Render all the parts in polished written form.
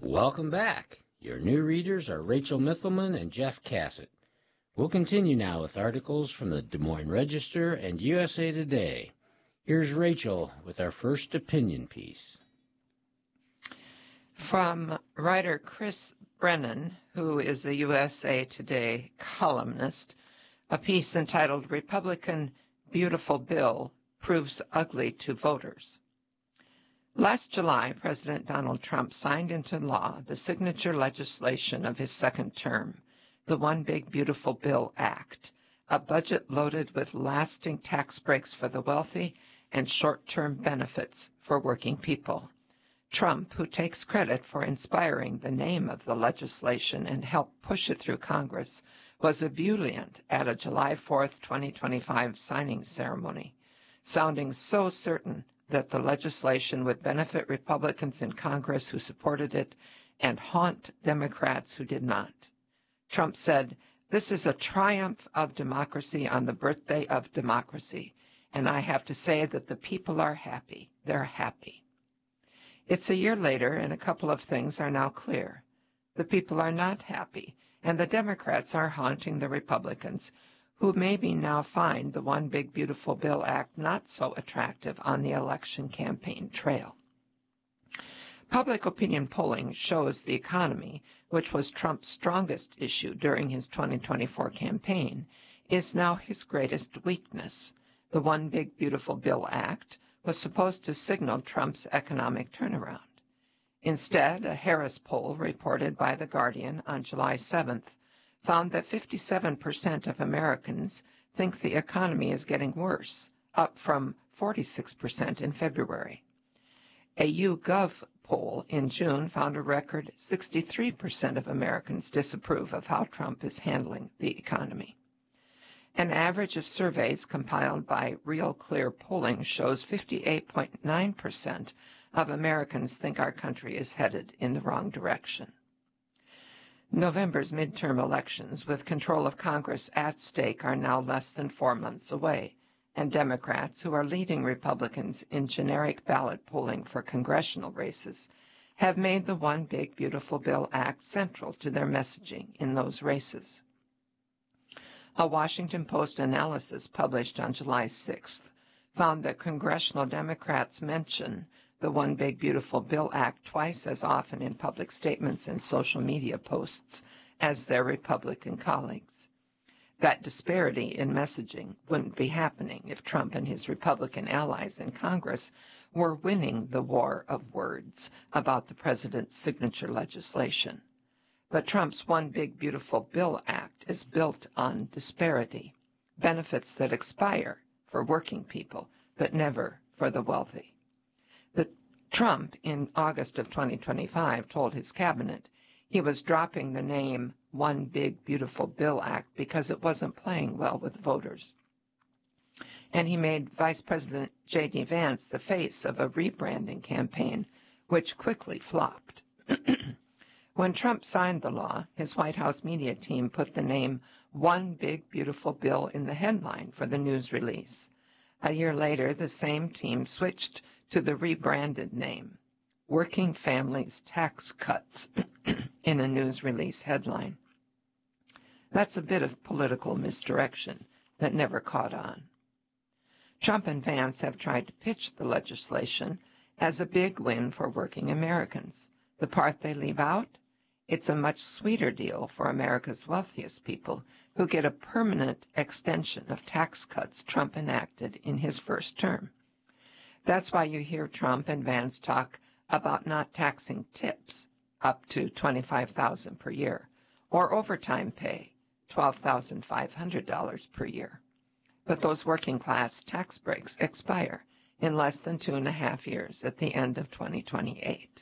Welcome back. Your new readers are Rachel Mithelman and Jeff Cassett. We'll continue now with articles from the Des Moines Register and USA Today. Here's Rachel with our first opinion piece. From writer Chris Brennan, who is a USA Today columnist, a piece entitled Republican Beautiful Bill Proves Ugly to Voters. Last July, President Donald Trump signed into law the signature legislation of his second term, the One Big Beautiful Bill Act, a budget loaded with lasting tax breaks for the wealthy and short-term benefits for working people. Trump, who takes credit for inspiring the name of the legislation and helped push it through Congress, was ebullient at a July 4, 2025 signing ceremony, sounding so certain that the legislation would benefit Republicans in Congress who supported it and haunt Democrats who did not. Trump said, "This is a triumph of democracy on the birthday of democracy, and I have to say that the people are happy. They're happy." It's a year later, and a couple of things are now clear. The people are not happy, and the Democrats are haunting the Republicans, who maybe now find the One Big Beautiful Bill Act not so attractive on the election campaign trail. Public opinion polling shows the economy, which was Trump's strongest issue during his 2024 campaign, is now his greatest weakness. The One Big Beautiful Bill Act was supposed to signal Trump's economic turnaround. Instead, a Harris poll reported by The Guardian on July 7th found that 57% of Americans think the economy is getting worse, up from 46% in February. A YouGov poll in June found a record 63% of Americans disapprove of how Trump is handling the economy. An average of surveys compiled by Real Clear Polling shows 58.9% of Americans think our country is headed in the wrong direction. November's midterm elections, with control of Congress at stake, are now less than 4 months away, and Democrats, who are leading Republicans in generic ballot polling for congressional races, have made the One Big Beautiful Bill Act central to their messaging in those races. A Washington Post analysis published on July 6th found that congressional Democrats mention the One Big Beautiful Bill Act twice as often in public statements and social media posts as their Republican colleagues. That disparity in messaging wouldn't be happening if Trump and his Republican allies in Congress were winning the war of words about the president's signature legislation. But Trump's One Big Beautiful Bill Act is built on disparity, benefits that expire for working people, but never for the wealthy. Trump, in August of 2025, told his cabinet he was dropping the name One Big Beautiful Bill Act because it wasn't playing well with voters. And he made Vice President J.D. Vance the face of a rebranding campaign, which quickly flopped. When Trump signed the law, his White House media team put the name One Big Beautiful Bill in the headline for the news release. A year later, the same team switched to the rebranded name, Working Families Tax Cuts, in a news release headline. That's a bit of political misdirection that never caught on. Trump and Vance have tried to pitch the legislation as a big win for working Americans. The part they leave out? It's a much sweeter deal for America's wealthiest people, who get a permanent extension of tax cuts Trump enacted in his first term. That's why you hear Trump and Vance talk about not taxing tips up to $25,000 per year, or overtime pay, $12,500 per year. But those working-class tax breaks expire in less than 2.5 years at the end of 2028.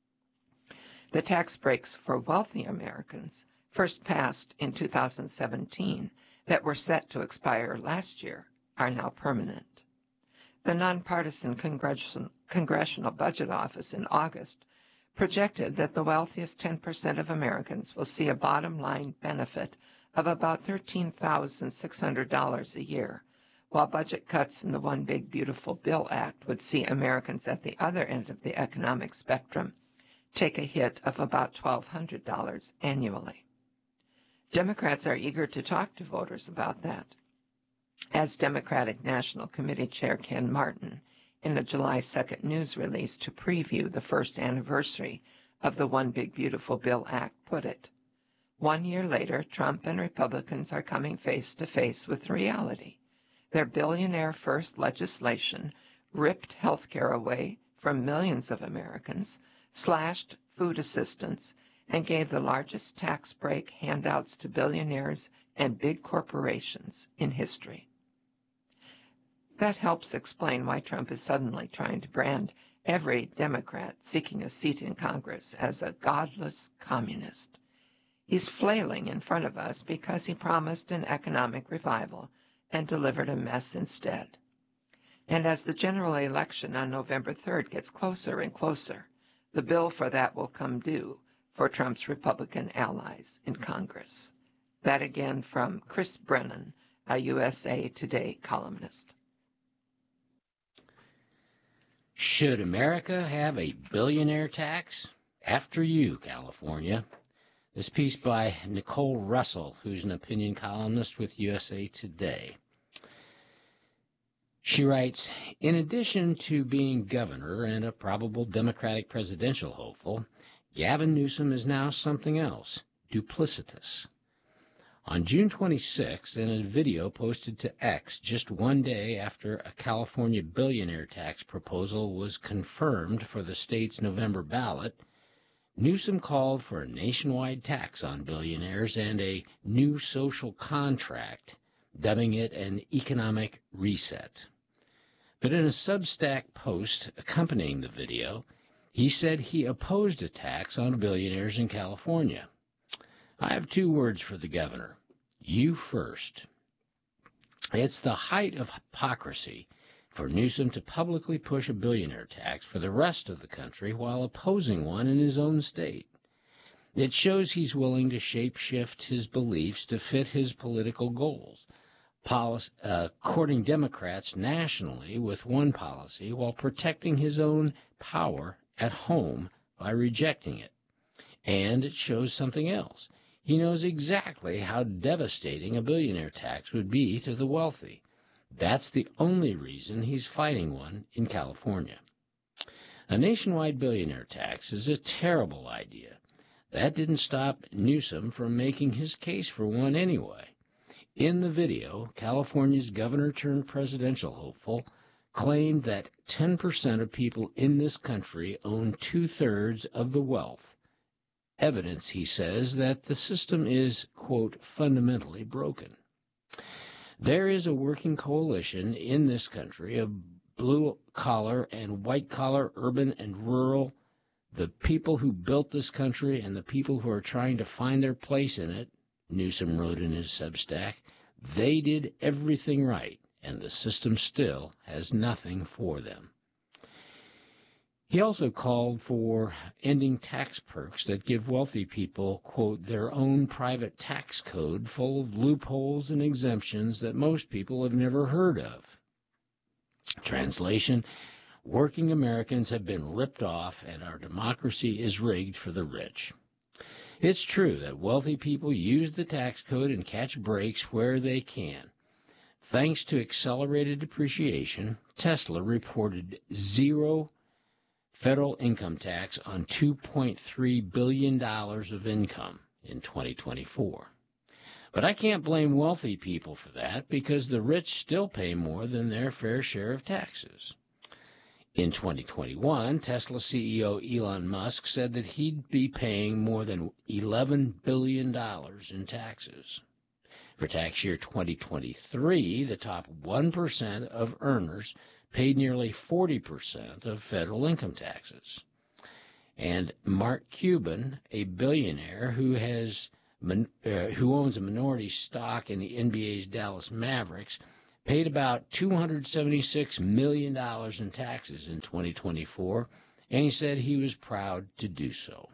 The tax breaks for wealthy Americans, first passed in 2017, that were set to expire last year, are now permanent. The nonpartisan Congressional Budget Office in August projected that the wealthiest 10% of Americans will see a bottom-line benefit of about $13,600 a year, while budget cuts in the One Big Beautiful Bill Act would see Americans at the other end of the economic spectrum take a hit of about $1,200 annually. Democrats are eager to talk to voters about that. As Democratic National Committee Chair Ken Martin, in a July 2nd news release to preview the first anniversary of the One Big Beautiful Bill Act, put it, 1 year later, Trump and Republicans are coming face to face with reality. Their billionaire-first legislation ripped health care away from millions of Americans, slashed food assistance, and gave the largest tax break handouts to billionaires and big corporations in history. That helps explain why Trump is suddenly trying to brand every Democrat seeking a seat in Congress as a godless communist. He's flailing in front of us because he promised an economic revival and delivered a mess instead. And as the general election on November 3rd gets closer and closer, the bill for that will come due for Trump's Republican allies in Congress. That again from Chris Brennan, a USA Today columnist. Should America have a billionaire tax? After you, California. This piece by Nicole Russell, who's an opinion columnist with USA Today. She writes, in addition to being governor and a probable Democratic presidential hopeful, Gavin Newsom is now something else, duplicitous. On June 26th, in a video posted to X just one day after a California billionaire tax proposal was confirmed for the state's November ballot, Newsom called for a nationwide tax on billionaires and a new social contract, dubbing it an economic reset. But in a Substack post accompanying the video, he said he opposed a tax on billionaires in California. I have two words for the governor. You first. It's the height of hypocrisy for Newsom to publicly push a billionaire tax for the rest of the country while opposing one in his own state. It shows he's willing to shape-shift his beliefs to fit his political goals, courting Democrats nationally with one policy while protecting his own power at home by rejecting it. And it shows something else. He knows exactly how devastating a billionaire tax would be to the wealthy. That's the only reason he's fighting one in California. A nationwide billionaire tax is a terrible idea. That didn't stop Newsom from making his case for one anyway. In the video, California's governor-turned-presidential hopeful claimed that 10% of people in this country own two-thirds of the wealth. Evidence, he says, that the system is, quote, fundamentally broken. There is a working coalition in this country of blue-collar and white-collar, urban and rural, the people who built this country and the people who are trying to find their place in it, Newsom wrote in his Substack. They did everything right, and the system still has nothing for them. He also called for ending tax perks that give wealthy people, quote, their own private tax code full of loopholes and exemptions that most people have never heard of. Translation, working Americans have been ripped off and our democracy is rigged for the rich. It's true that wealthy people use the tax code and catch breaks where they can. Thanks to accelerated depreciation, Tesla reported zero federal income tax on $2.3 billion of income in 2024. But I can't blame wealthy people for that because the rich still pay more than their fair share of taxes. In 2021, Tesla CEO Elon Musk said that he'd be paying more than $11 billion in taxes. For tax year 2023, the top 1% of earners paid nearly 40% of federal income taxes. And Mark Cuban, a billionaire who owns a minority stock in the NBA's Dallas Mavericks, paid about $276 million in taxes in 2024, and he said he was proud to do so.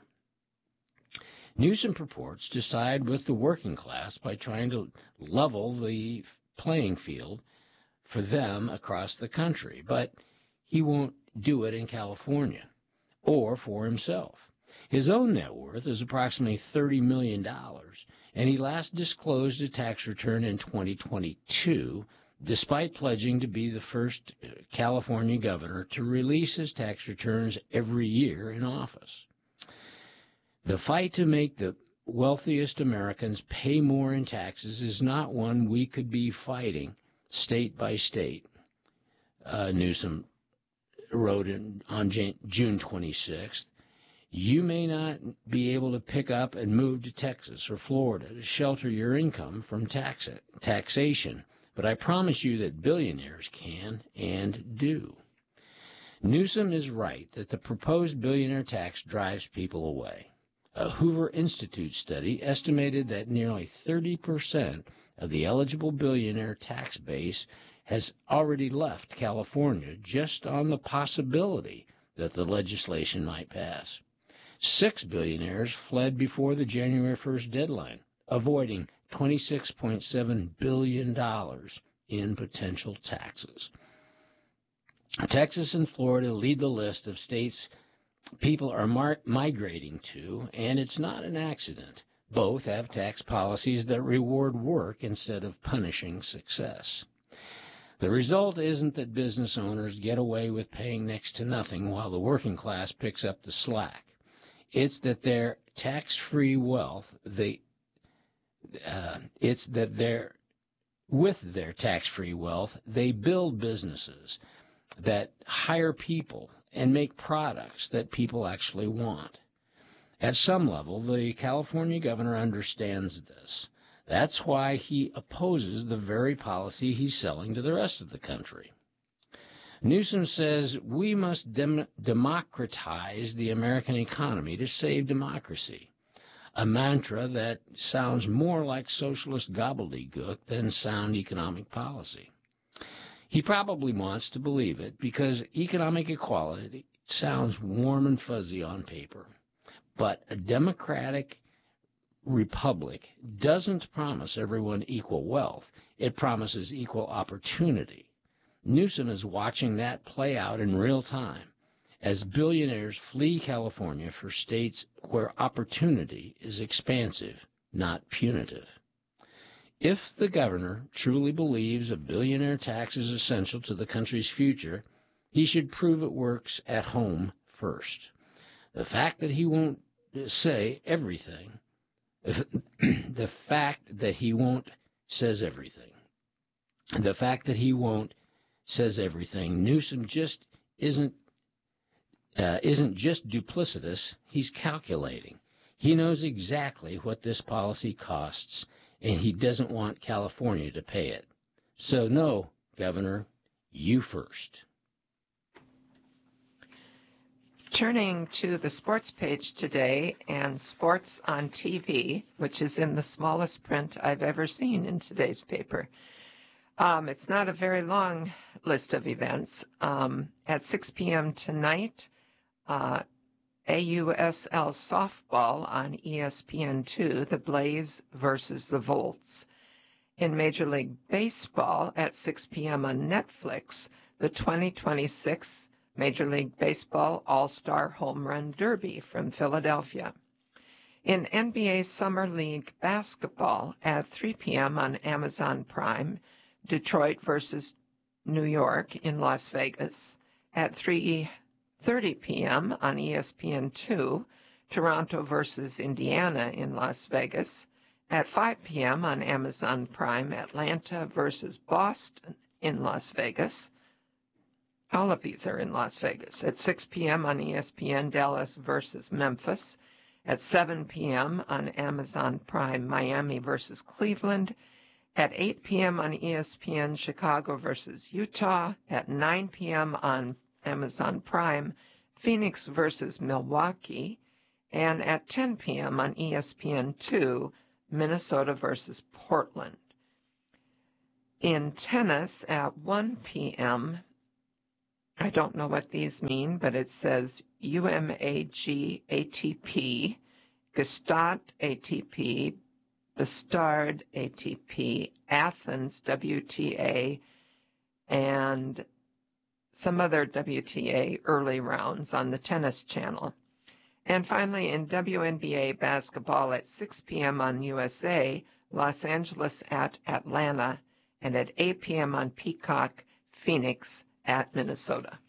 Newsom purports to side with the working class by trying to level the playing field for them across the country, but he won't do it in California or for himself. His own net worth is approximately $30 million, and he last disclosed a tax return in 2022, despite pledging to be the first California governor to release his tax returns every year in office. The fight to make the wealthiest Americans pay more in taxes is not one we could be fighting state by state, Newsom wrote on June 26th. You may not be able to pick up and move to Texas or Florida to shelter your income from taxation, but I promise you that billionaires can and do. Newsom is right that the proposed billionaire tax drives people away. A Hoover Institute study estimated that nearly 30% of the eligible billionaire tax base has already left California just on the possibility that the legislation might pass. 6 billionaires fled before the January 1st deadline, avoiding $26.7 billion in potential taxes. Texas and Florida lead the list of states people are migrating to, and it's not an accident. Both have tax policies that reward work instead of punishing success. The result isn't that business owners get away with paying next to nothing while the working class picks up the slack. It's that their tax-free wealth, with their tax-free wealth, they build businesses that hire people and make products that people actually want. At some level, the California governor understands this. That's why he opposes the very policy he's selling to the rest of the country. Newsom says we must democratize the American economy to save democracy, a mantra that sounds more like socialist gobbledygook than sound economic policy. He probably wants to believe it because economic equality sounds warm and fuzzy on paper. But a democratic republic doesn't promise everyone equal wealth. It promises equal opportunity. Newsom is watching that play out in real time as billionaires flee California for states where opportunity is expansive, not punitive. If the governor truly believes a billionaire tax is essential to the country's future, he should prove it works at home first. The fact that he won't say everything, the fact that he won't says everything. The fact that he won't says everything. Newsom just isn't just duplicitous, he's calculating. He knows exactly what this policy costs, and he doesn't want California to pay it. So no, Governor, you first. Turning to the sports page today and sports on TV, which is in the smallest print I've ever seen in today's paper. It's not a very long list of events. At 6 p.m. tonight, AUSL softball on ESPN2, the Blaze versus the Volts. In Major League Baseball at 6 p.m. on Netflix, the 2026 Major League Baseball All-Star Home Run Derby from Philadelphia. In NBA Summer League Basketball at 3 p.m. on Amazon Prime, Detroit versus New York in Las Vegas. At 3:30 p.m. on ESPN2, Toronto versus Indiana in Las Vegas. At 5 p.m. on Amazon Prime, Atlanta versus Boston in Las Vegas. All of these are in Las Vegas. At 6 p.m. on ESPN, Dallas versus Memphis. At 7 p.m. on Amazon Prime, Miami versus Cleveland. At 8 p.m. on ESPN, Chicago versus Utah. At 9 p.m. on Amazon Prime, Phoenix versus Milwaukee. And at 10 p.m. on ESPN2, Minnesota versus Portland. In tennis, at 1 p.m., I don't know what these mean, but it says UMAG ATP, Gstaad ATP, Bastard ATP, Athens WTA, and some other WTA early rounds on the Tennis Channel. And finally, in WNBA basketball at 6 p.m. on USA, Los Angeles at Atlanta, and at 8 p.m. on Peacock, Phoenix at Minnesota.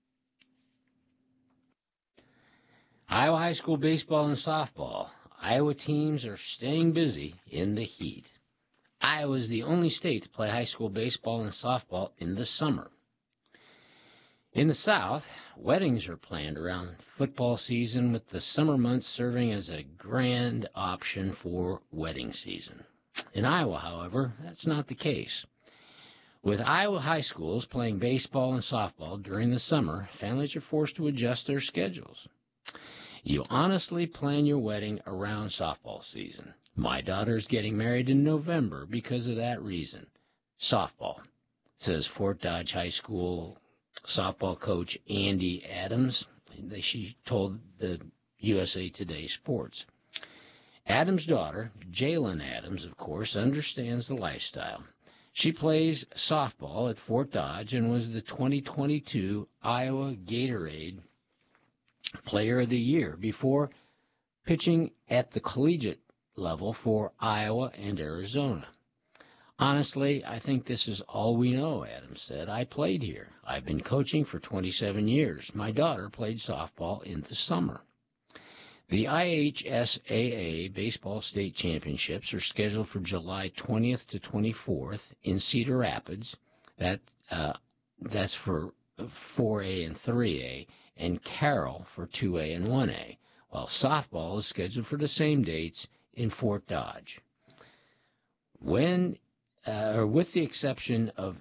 Iowa high school baseball and softball. Iowa teams are staying busy in the heat. Iowa is the only state to play high school baseball and softball in the summer. In the South, weddings are planned around football season, with the summer months serving as a grand option for wedding season. In Iowa, however, that's not the case. With Iowa high schools playing baseball and softball during the summer, families are forced to adjust their schedules. You honestly plan your wedding around softball season. My daughter's getting married in November because of that reason. Softball, says Fort Dodge High School softball coach Andy Adams. She told the USA Today Sports. Adams' daughter, Jalen Adams, of course, understands the lifestyle. She plays softball at Fort Dodge and was the 2022 Iowa Gatorade Player of the Year before pitching at the collegiate level for Iowa and Arizona. Honestly, I think this is all we know, Adams said. I played here. I've been coaching for 27 years. My daughter played softball in the summer. The IHSAA Baseball State Championships are scheduled for July 20th to 24th in Cedar Rapids. That's for 4A and 3A, and Carroll for 2A and 1A, while softball is scheduled for the same dates in Fort Dodge. With the exception of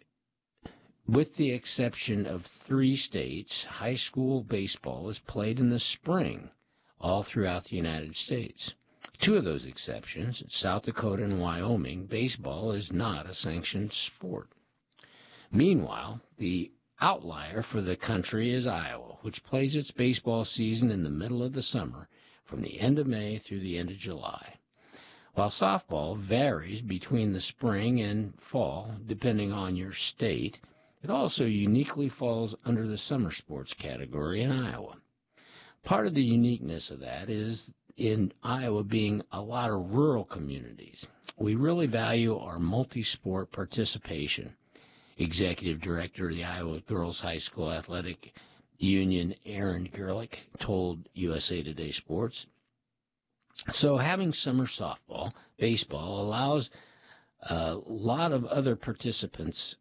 3 states, high school baseball is played in the spring all throughout the United States. 2 of those exceptions, South Dakota and Wyoming, baseball is not a sanctioned sport. Meanwhile, the outlier for the country is Iowa, which plays its baseball season in the middle of the summer, from the end of May through the end of July. While softball varies between the spring and fall, depending on your state, it also uniquely falls under the summer sports category in Iowa. Part of the uniqueness of that is in Iowa being a lot of rural communities. We really value our multi-sport participation. Executive Director of the Iowa Girls High School Athletic Union, Aaron Gerlich, told USA Today Sports. So having summer softball, baseball, allows a lot of other participation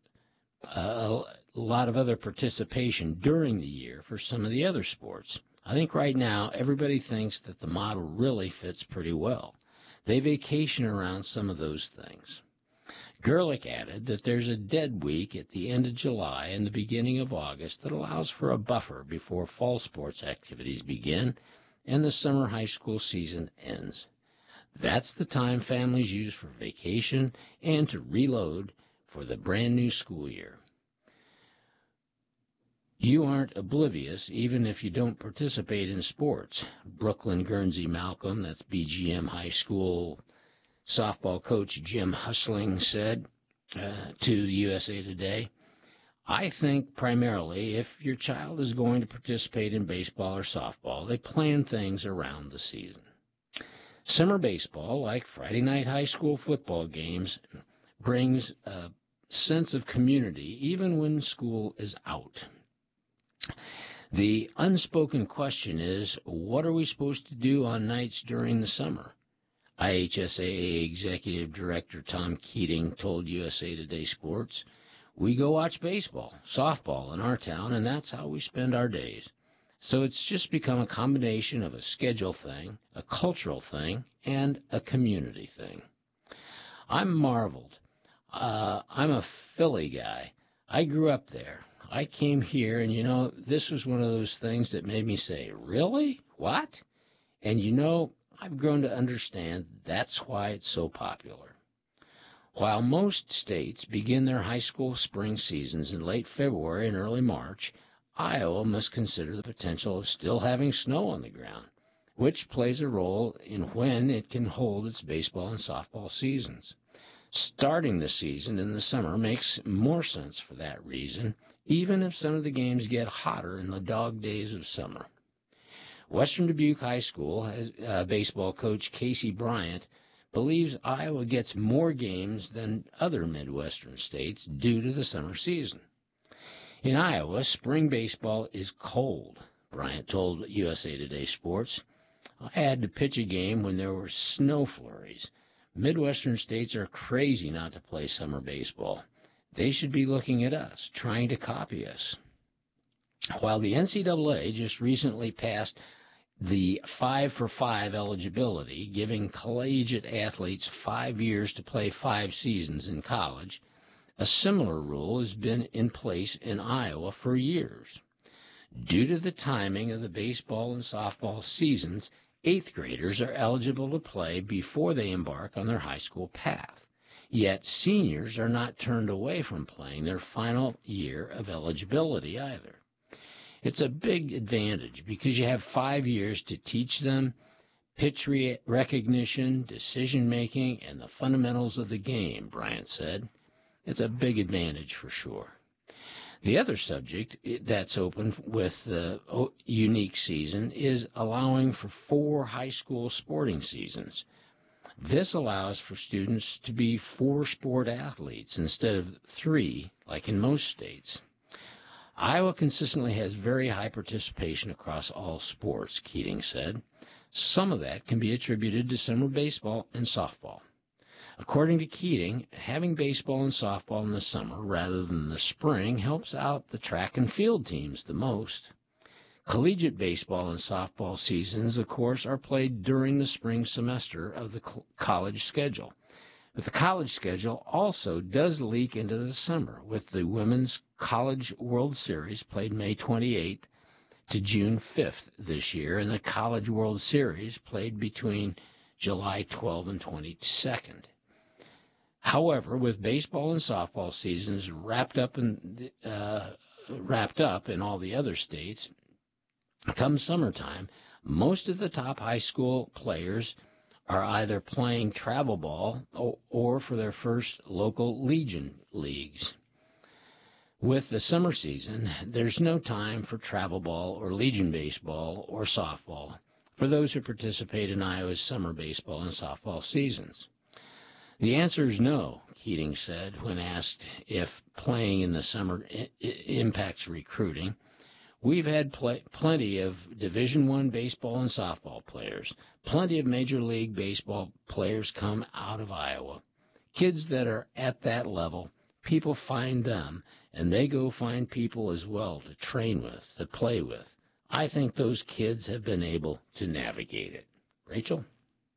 during the year for some of the other sports. I think right now everybody thinks that the model really fits pretty well. They vacation around some of those things. Gerlich added that there's a dead week at the end of July and the beginning of August that allows for a buffer before fall sports activities begin and the summer high school season ends. That's the time families use for vacation and to reload for the brand new school year. You aren't oblivious even if you don't participate in sports. Brooklyn Guernsey Malcolm, that's BGM High School softball coach Jim Husling, said to the USA Today, I think primarily if your child is going to participate in baseball or softball, they plan things around the season. Summer baseball, like Friday night high school football games, brings a sense of community even when school is out. The unspoken question is, what are we supposed to do on nights during the summer? IHSAA Executive Director Tom Keating told USA Today Sports, we go watch baseball, softball in our town, and that's how we spend our days. So it's just become a combination of a schedule thing, a cultural thing, and a community thing. I'm marveled. I'm a Philly guy. I grew up there. I came here, and, this was one of those things that made me say, really? What? And, I've grown to understand that's why it's so popular. While most states begin their high school spring seasons in late February and early March, Iowa must consider the potential of still having snow on the ground, which plays a role in when it can hold its baseball and softball seasons. Starting the season in the summer makes more sense for that reason, even if some of the games get hotter in the dog days of summer. Western Dubuque High School baseball coach Casey Bryant believes Iowa gets more games than other Midwestern states due to the summer season. In Iowa, spring baseball is cold, Bryant told USA Today Sports. I had to pitch a game when there were snow flurries. Midwestern states are crazy not to play summer baseball. They should be looking at us, trying to copy us. While the NCAA just recently passed the 5-for-5 eligibility, giving collegiate athletes 5 years to play 5 seasons in college, a similar rule has been in place in Iowa for years. Due to the timing of the baseball and softball seasons, 8th graders are eligible to play before they embark on their high school path. Yet seniors are not turned away from playing their final year of eligibility either. It's a big advantage because you have 5 years to teach them pitch recognition, decision-making, and the fundamentals of the game, Bryant said. It's a big advantage for sure. The other subject that's open with the unique season is allowing for 4 high school sporting seasons. This allows for students to be 4 sport athletes instead of 3, like in most states. Iowa consistently has very high participation across all sports, Keating said. Some of that can be attributed to summer baseball and softball. According to Keating, having baseball and softball in the summer rather than the spring helps out the track and field teams the most. Collegiate baseball and softball seasons, of course, are played during the spring semester of the college schedule. But the college schedule also does leak into the summer, with the Women's College World Series played May 28th to June 5th this year, and the College World Series played between July 12th and 22nd. However, with baseball and softball seasons wrapped up in all the other states, come summertime, most of the top high school players are either playing travel ball or for their first local Legion leagues. With the summer season, there's no time for travel ball or Legion baseball or softball for those who participate in Iowa's summer baseball and softball seasons. The answer is no, Keating said when asked if playing in the summer impacts recruiting. We've had plenty of Division I baseball and softball players. Plenty of Major League Baseball players come out of Iowa. Kids that are at that level, people find them, and they go find people as well to train with, to play with. I think those kids have been able to navigate it. Rachel?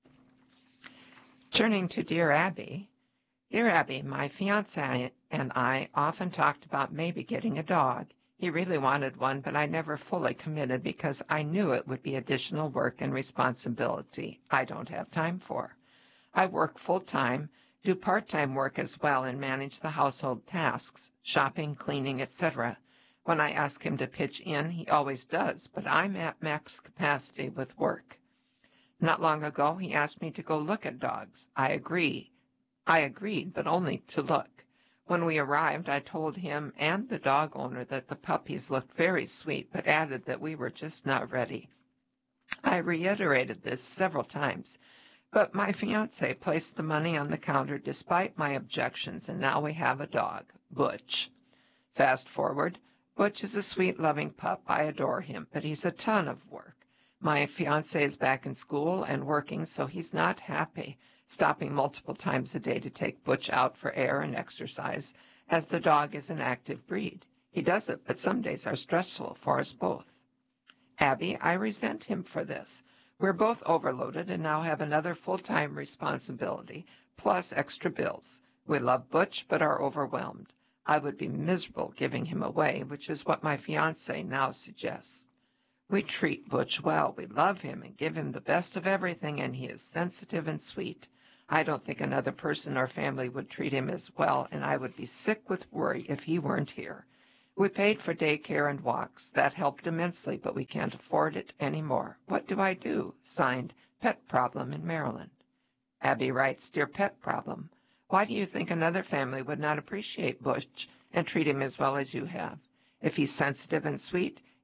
Turning to Dear Abby. Dear Abby, my fiancé and I often talked about maybe getting a dog. He really wanted one, but I never fully committed because I knew it would be additional work and responsibility I don't have time for. I work full-time, do part-time work as well, and manage the household tasks, shopping, cleaning, etc. When I ask him to pitch in, he always does, but I'm at max capacity with work. Not long ago, he asked me to go look at dogs. I agreed, but only to look. When we arrived, I told him and the dog owner that the puppies looked very sweet, but added that we were just not ready. I reiterated this several times, but my fiancé placed the money on the counter despite my objections, and now we have a dog, Butch. Fast forward, Butch is a sweet, loving pup. I adore him, but he's a ton of work. My fiancé is back in school and working, so he's not happy, stopping multiple times a day to take Butch out for air and exercise, as the dog is an active breed. He does it, but some days are stressful for us both. Abby, I resent him for this. We're both overloaded and now have another full-time responsibility, plus extra bills. We love Butch, but are overwhelmed. I would be miserable giving him away, which is what my fiancé now suggests. We treat Butch well. We love him and give him the best of everything, and he is sensitive and sweet. I don't think another person or family would treat him as well, and I would be sick with worry if he weren't here. We paid for daycare and walks. That helped immensely, but we can't afford it anymore. What do I do? Signed, Pet Problem in Maryland. Abby writes, Dear Pet Problem, why do you think another family would not appreciate Butch and treat him as well as you have? If he's sensitive and sweet,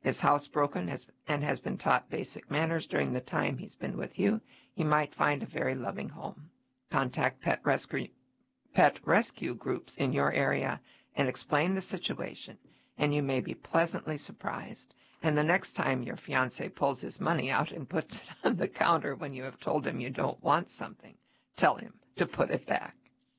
is housebroken and has been taught basic manners during the time he's been with you, he might find a very loving home. Contact pet rescue groups in your area and explain the situation, and you may be pleasantly surprised. And the next time your fiancé pulls his money out and puts it on the counter when you have told him you don't want something, tell him to put it back.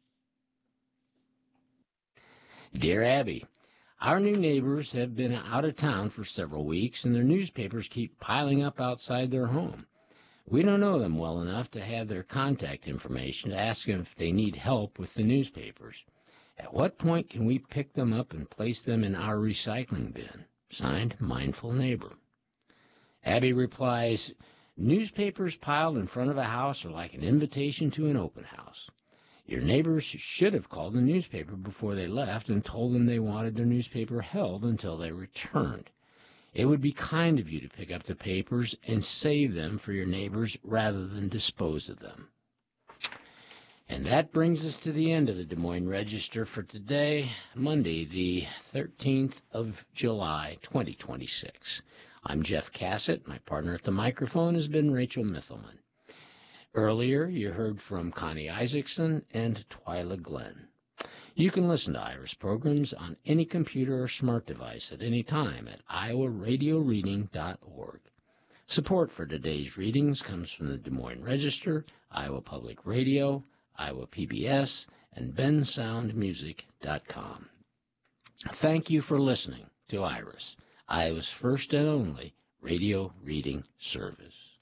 Dear Abby, our new neighbors have been out of town for several weeks, and their newspapers keep piling up outside their home. We don't know them well enough to have their contact information to ask them if they need help with the newspapers. At what point can we pick them up and place them in our recycling bin? Signed, Mindful Neighbor. Abby replies, newspapers piled in front of a house are like an invitation to an open house. Your neighbors should have called the newspaper before they left and told them they wanted their newspaper held until they returned. It would be kind of you to pick up the papers and save them for your neighbors rather than dispose of them. And that brings us to the end of the Des Moines Register for today, Monday, the 13th of July, 2026. I'm Jeff Cassett. My partner at the microphone has been Rachel Mithelman. Earlier, you heard from Connie Isaacson and Twyla Glenn. You can listen to Iris programs on any computer or smart device at any time at iowaradioreading.org. Support for today's readings comes from the Des Moines Register, Iowa Public Radio, Iowa PBS, and bensoundmusic.com. Thank you for listening to Iris, Iowa's first and only radio reading service.